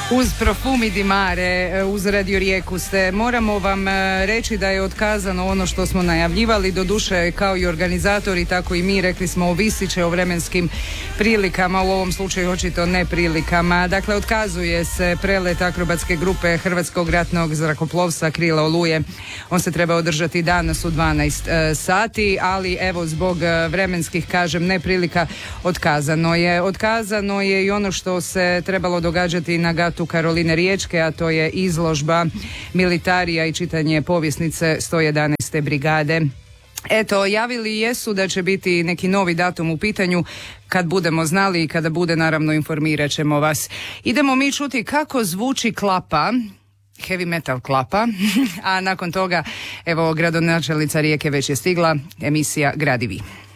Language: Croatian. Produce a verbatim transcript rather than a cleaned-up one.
Uz Profumi di Mare, uz Radio Rijeku ste. Moramo vam reći da je otkazano ono što smo najavljivali, doduše kao i organizatori, tako i mi, rekli smo ovisit će o vremenskim prilikama, u ovom slučaju očito ne prilikama. Dakle, otkazuje se prelet akrobatske grupe Hrvatskog ratnog zrakoplovstva Krila Oluje. On se treba održati danas u dvanaest sati, ali evo zbog vremenskih, kažem, neprilika otkazano je. Otkazano je i ono što se trebalo događati na Gatu Karoline Riječke, a to je izložba militarija i čitanje povjesnice sto jedanaeste brigade. Eto, javili jesu da će biti neki novi datum u pitanju. Kad budemo znali i kada bude, naravno, informirat ćemo vas. Idemo mi čuti kako zvuči Klapa, heavy metal Klapa, a nakon toga, evo, gradonačelnica Rijeke već je stigla, emisija Gradivi.